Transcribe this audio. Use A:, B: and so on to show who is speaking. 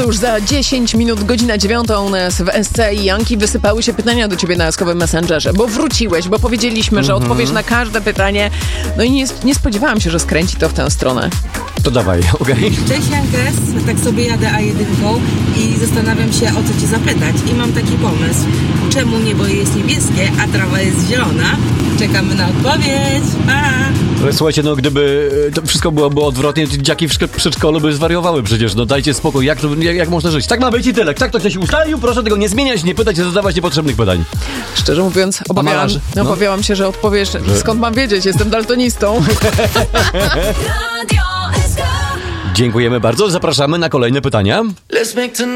A: Już za 10 minut, godzina 9 u nas w SC i Janki wysypały się pytania do ciebie na Jaskowym Messengerze, bo wróciłeś, bo powiedzieliśmy, że odpowiesz na każde pytanie. No i nie spodziewałam się, że skręci to w tę stronę.
B: To dawaj, okej.
C: Cześć Jankes, tak sobie jadę A1 i zastanawiam się, o co cię zapytać. I mam taki pomysł. Czemu niebo jest niebieskie, a trawa jest zielona? Czekamy na odpowiedź. Pa!
B: Ale słuchajcie, no gdyby to wszystko było odwrotnie, to dzieciaki w przedszkolu by zwariowały przecież. No dajcie spokój, jak można żyć? Tak ma być i tyle. Tak to ktoś ustalił, proszę tego nie zmieniać, nie pytać, nie zadawać niepotrzebnych pytań.
A: Szczerze mówiąc, obawiałam się, że odpowiesz, skąd mam wiedzieć, jestem daltonistą.
B: Dziękujemy bardzo, zapraszamy na kolejne pytania.